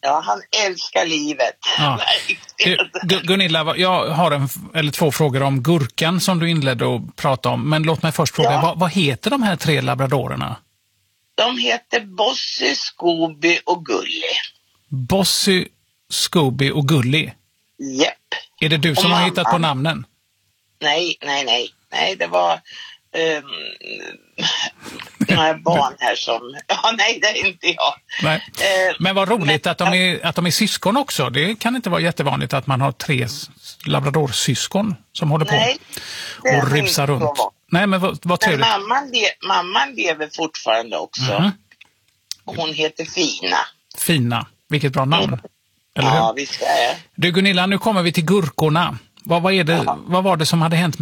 Ja, han älskar livet. Ja. Gunilla, jag har två frågor om gurkan som du inledde att prata om. Men låt mig först fråga, vad heter de här 3 labradorerna? De heter Bossy, Scooby och Gully. Bossy, Scooby och Gully? Japp. Är det du som har hittat på namnen? Nej, det var några barn här som... Ja, nej, det är inte jag. Nej. Men vad roligt att de är syskon också. Det kan inte vara jättevanligt att man har 3 labradorsyskon som håller på och rusar runt. Nej, men vad trevligt. Men mamman lever fortfarande också. Hon heter Fina. Fina, vilket bra namn. Eller ja, hur? visst är det. Du Gunilla, nu kommer vi till gurkorna. Vad var det som hade hänt